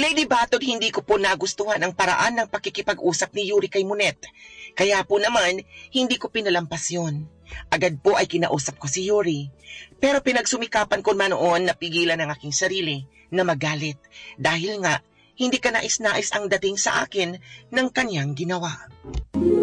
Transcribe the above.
Lady Batod, hindi ko po nagustuhan ang paraan ng pakikipag-usap ni Yuri kay Monet. Kaya po naman, hindi ko pinalampas yun. Agad po ay kinausap ko si Yuri. Pero pinagsumikapan ko man noon na pigilan ang aking sarili na magalit. Dahil nga, hindi ka nais-nais ang dating sa akin ng kanyang ginawa.